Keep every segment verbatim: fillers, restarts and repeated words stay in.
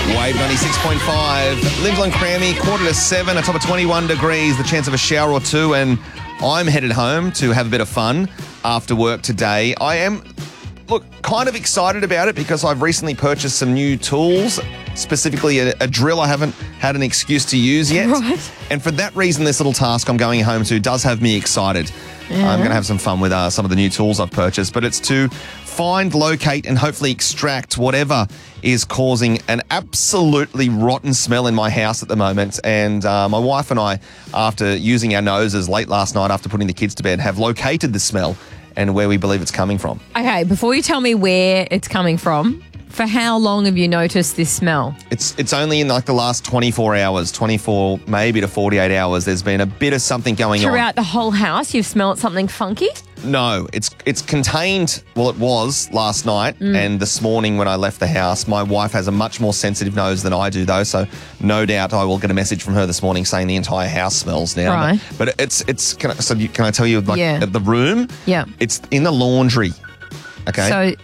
Wave ninety-six point five. Lindsay and Crammy, quarter to seven, a top of twenty-one degrees, the chance of a shower or two, and I'm headed home to have a bit of fun after work today. I am, look, kind of excited about it because I've recently purchased some new tools, specifically a, a drill I haven't had an excuse to use yet. Right. And for that reason, this little task I'm going home to does have me excited. Yeah. I'm going to have some fun with uh, some of the new tools I've purchased, but it's to find, locate, and hopefully extract whatever is causing an absolutely rotten smell in my house at the moment. And uh, my wife and I, after using our noses late last night after putting the kids to bed, have located the smell and where we believe it's coming from. Okay, before you tell me where it's coming from, for how long have you noticed this smell? It's it's only in like the last twenty-four hours, twenty-four maybe to forty-eight hours, there's been a bit of something going on. Throughout the whole house, you've smelled something funky? No, it's it's contained, well, it was last night Mm. and this morning when I left the house. My wife has a much more sensitive nose than I do, though, so no doubt I will get a message from her this morning saying the entire house smells now. Right. But, but it's, it's can I, so you, can I tell you, like, Yeah. the room? Yeah. It's in the laundry, okay? So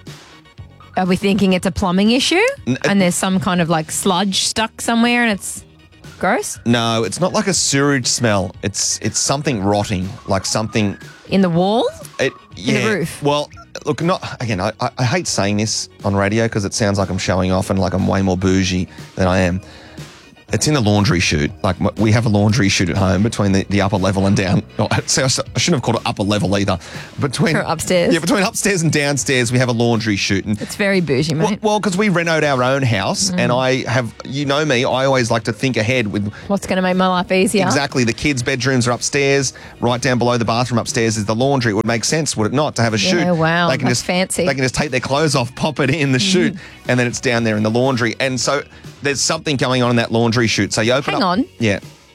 are we thinking it's a plumbing issue? N- and there's some kind of like sludge stuck somewhere and it's gross? No, it's not like a sewage smell. It's it's something rotting, like something... In the wall? It, yeah. roof? Well, look, not again, I, I hate saying this on radio because it sounds like I'm showing off and like I'm way more bougie than I am. It's in the laundry chute. Like, m- we have a laundry chute at home between the, the upper level and down. Oh, so I s- I shouldn't have called it upper level either. Between For upstairs? Yeah, between upstairs and downstairs, we have a laundry chute. And It's very bougie, mate. well, because we renovated our own house, Mm. and I have, you know me, I always like to think ahead with What's going to make my life easier? exactly the kids' bedrooms are upstairs. Right down below the bathroom upstairs is the laundry. It would make sense, would it not, to have a chute? Yeah, wow, They can that's just fancy. They can just take their clothes off, pop it in the chute, and then it's down there in the laundry. And so there's something going on in that laundry chute. So you open Hang up. on. Yeah.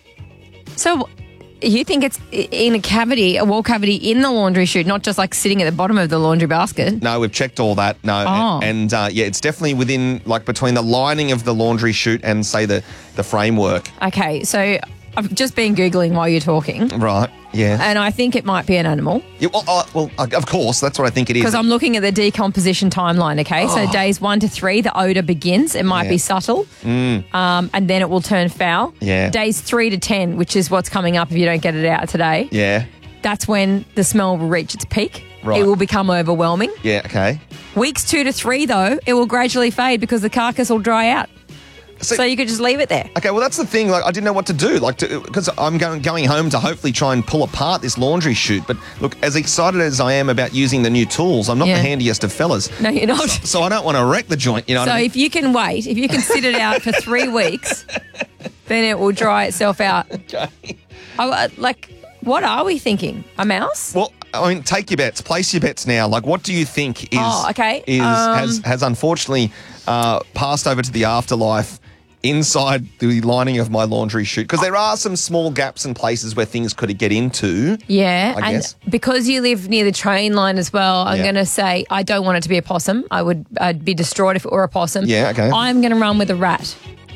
So you think it's i- in a cavity, a wall cavity in the laundry chute, not just like sitting at the bottom of the laundry basket? No, we've checked all that. No, Oh. and uh, yeah, it's definitely within, like, between the lining of the laundry chute and say the the framework. Okay, so I've just been Googling while you're talking, Right. Yeah. and I think it might be an animal yeah well, uh, well, uh, of course, that's what I think it is. because I'm looking at the decomposition timeline, okay? So days one to three, the odour begins. It might Yeah. be subtle, um, and then it will turn foul. Yeah. Days three to ten, which is what's coming up if you don't get it out today, Yeah. that's when the smell will reach its peak. Right. It will become overwhelming. Yeah. Okay. Weeks two to three, though, it will gradually fade because the carcass will dry out. So you could just leave it there. Okay, well, that's the thing. Like, I didn't know what to do, like, because I'm going going home to hopefully try and pull apart this laundry chute. But look, as excited as I am about using the new tools, I'm not Yeah. the handiest of fellas. No, you're not. So I don't want to wreck the joint. You know So what I mean? if you can wait, if you can sit it out for three weeks, then it will dry itself out. I, uh, like, what are we thinking? A mouse? Well, I mean, take your bets. Place your bets now. Like, what do you think is Oh, okay. is Um, has has unfortunately uh, passed over to the afterlife inside the lining of my laundry chute? Because there are some small gaps and places where things could get into. Yeah, I and guess. because you live near the train line as well, I'm Yeah. going to say I don't want it to be a possum. I would I'd be distraught if it were a possum. Yeah, okay. I'm going to run with a rat.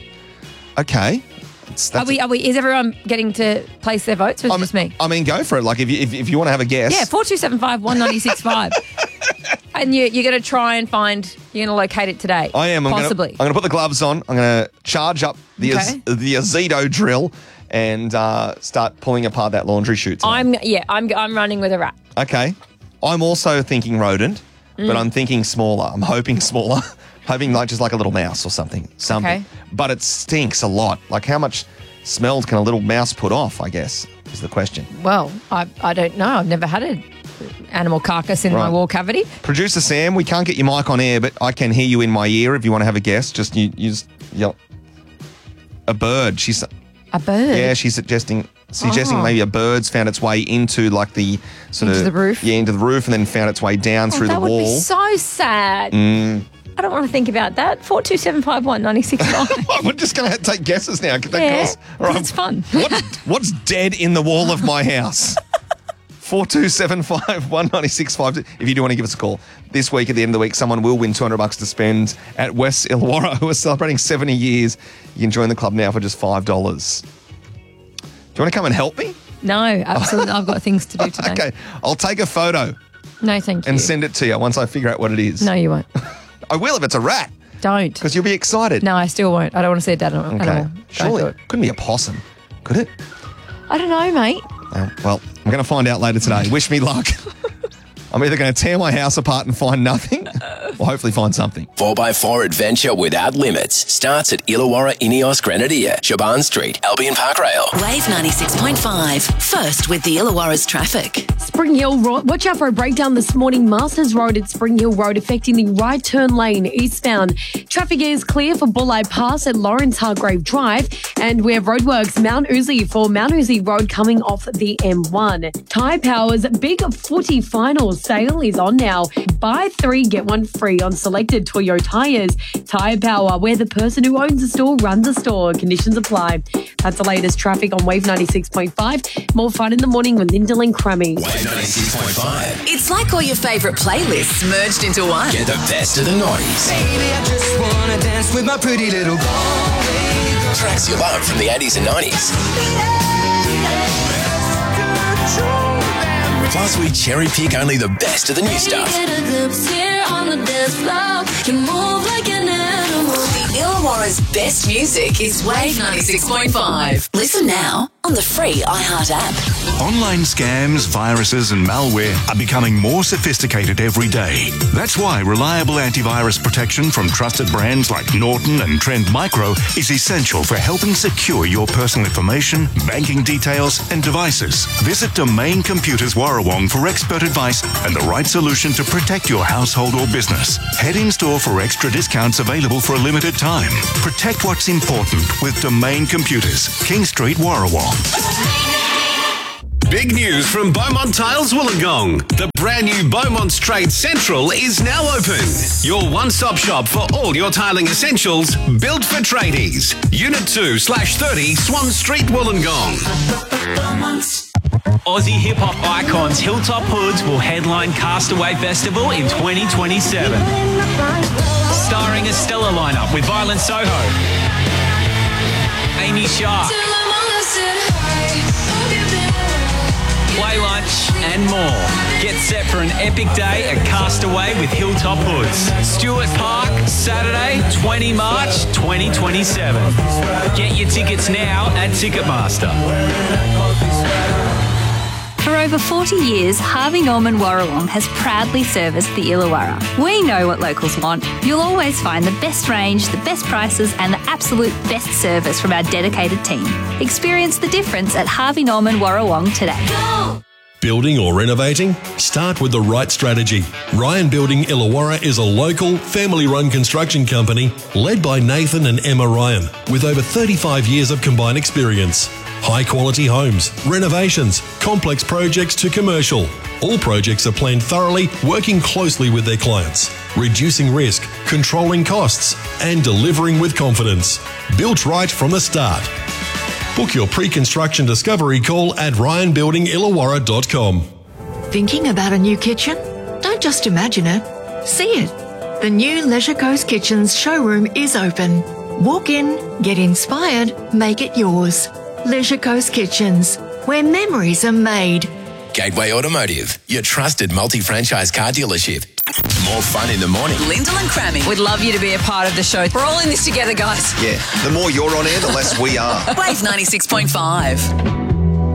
Okay. That's, Are that's we? Are we? Is everyone getting to place their votes, or is I it mean, just me? I mean, go for it. Like, if you if, if you want to have a guess. Yeah, four two seven five one ninety six five. And you, you're going to try and find. You're going to locate it today. I am. I'm possibly. Gonna, I'm going to put the gloves on. I'm going to charge up the Okay. Az- the Azedo drill and uh, start pulling apart that laundry chute. today. I'm. Yeah, I'm. I'm running with a rat. Okay. I'm also thinking rodent, Mm. but I'm thinking smaller. I'm hoping smaller. Hoping like just like a little mouse or something. Something. Okay. But it stinks a lot. Like, how much smell can a little mouse put off, I guess, is the question. Well, I. I don't know. I've never had an animal carcass in my Right. wall cavity. Producer Sam, we can't get your mic on air, but I can hear you in my ear if you want to have a guess. Just you, you just yell. A bird. She's A bird. yeah, she's suggesting suggesting Oh. maybe a bird's found its way into like the sort Into of the roof? Yeah, into the roof and then found its way down Oh, through that the would wall. be so sad. Mm. I don't want to think about that. Four two seven five one ninety six five. We're just going to take guesses now. That Yeah, goes- all right. it's fun. What, what's dead in the wall of my house? four two seven five one nine six five. If you do want to give us a call. This week, at the end of the week, someone will win two hundred bucks to spend at West Illawarra, who are celebrating seventy years. You can join the club now for just five dollars. Do you want to come and help me? No, absolutely. I've got things to do today. Okay. I'll take a photo No, thank you. and send it to you once I figure out what it is. No, you won't. I will if it's a rat. Don't. Because you'll be excited. No, I still won't. I don't want to see a dead animal. Okay. animal. Don't Surely do it it. couldn't be a possum, could it? I don't know, mate. Oh, well, I'm going to find out later today. Wish me luck. I'm either going to tear my house apart and find nothing or hopefully find something. four by four adventure without limits starts at Illawarra Ineos Grenadier, Shaban Street, Albion Park Rail. Wave ninety-six point five. First with the Illawarra's traffic. Spring Hill Road. Watch out for a breakdown this morning. Masters Road at Spring Hill Road affecting the right turn lane eastbound. Traffic is clear for Bulleye Pass at Lawrence Hargrave Drive. And we have roadworks Mount Uzi for Mount Uzi Road coming off the M one. Tyre Power's Big Footy Finals sale is on now. Buy three, get one free on selected Toyo tyres. Tyre Power, where the person who owns the store runs the store. Conditions apply. That's the latest traffic on Wave ninety-six point five. More fun in the morning with Lyndall and Crummy. Wave ninety-six point five. It's like all your favourite playlists merged into one. Get the best of the nineties. Baby, I just wanna dance with my pretty little Galway. Tracks you love from the eighties and nineties. Plus, we cherry pick only the best of the new stuff. The Illawarra's best music is Wave ninety-six point five. Listen now on the free iHeart app. Online scams, viruses and malware are becoming more sophisticated every day. That's why reliable antivirus protection from trusted brands like Norton and Trend Micro is essential for helping secure your personal information, banking details and devices. Visit Domain Computers Warrawong for expert advice and the right solution to protect your household or business. Head in store for extra discounts available for a limited time. Protect what's important with Domain Computers, King Street, Warrawong. Big news from Beaumont Tiles Wollongong. The brand new Beaumont Trade Central is now open. Your one-stop shop for all your tiling essentials, built for tradies. Unit two slash thirty Swan Street, Wollongong. Aussie hip-hop icons Hilltop Hoods will headline Castaway Festival in twenty twenty-seven. Starring a stellar lineup with Violent Soho, Amy Shark, Play Lunch and more. Get set for an epic day at Castaway with Hilltop Hoods. Stewart Park, Saturday, the twentieth of March, twenty twenty-seven. Get your tickets now at Ticketmaster. For over forty years, Harvey Norman Warrawong has proudly serviced the Illawarra. We know what locals want. You'll always find the best range, the best prices and the absolute best service from our dedicated team. Experience the difference at Harvey Norman Warrawong today. Go! Building or renovating? Start with the right strategy. Ryan Building Illawarra is a local, family-run construction company led by Nathan and Emma Ryan with over thirty-five years of combined experience. High-quality homes, renovations, complex projects to commercial. All projects are planned thoroughly, working closely with their clients, reducing risk, controlling costs, and delivering with confidence. Built right from the start. Book your pre-construction discovery call at ryan building illawarra dot com. Thinking about a new kitchen? Don't just imagine it, see it. The new Leisure Coast Kitchens showroom is open. Walk in, get inspired, make it yours. Leisure Coast Kitchens, where memories are made. Gateway Automotive, your trusted multi-franchise car dealership. More fun in the morning. Lyndall and Crammy. We'd love you to be a part of the show. We're all in this together, guys. Yeah, the more you're on air, the less we are. Wave ninety-six point five.